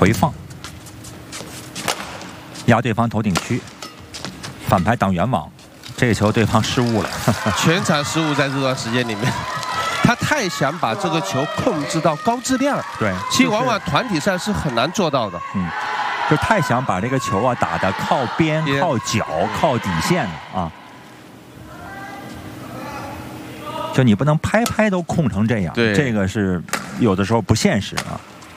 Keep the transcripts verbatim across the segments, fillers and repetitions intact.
回放，压对方头顶区，反拍挡圆网，这个球对方失误了， 全场失误在这段时间里面。他太想把这个球控制到高质量， 对， 其实往往团体赛是很难做到的。 嗯，就太想把这个球啊打得靠边、靠脚、靠底线啊。就你不能拍拍都控成这样， 对， 这个是有的时候不现实啊。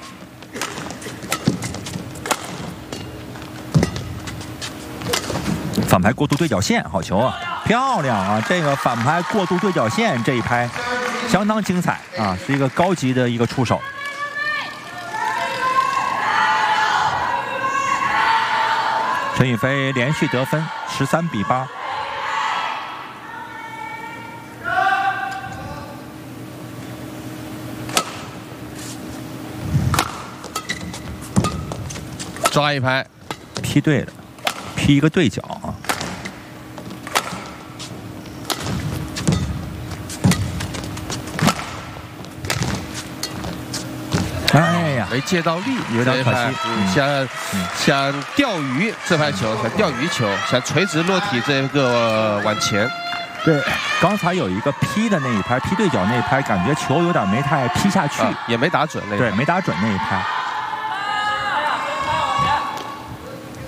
反拍过渡对角线，好球啊，漂亮啊！这个反拍过渡对角线这一拍相当精彩啊，是一个高级的一个出手。陈雨菲连续得分，十三比八。 抓一拍， 劈对了，劈一个对角啊！哎呀， 没接到力， 有点可惜。 嗯、想、嗯、想钓鱼这拍球，想钓鱼球，想垂直落体这个往前。 对，刚才有一个劈的那一拍，劈对角那一拍，感觉球有点没太劈下去， 啊、也没打准那一拍。 对，没打准那一拍。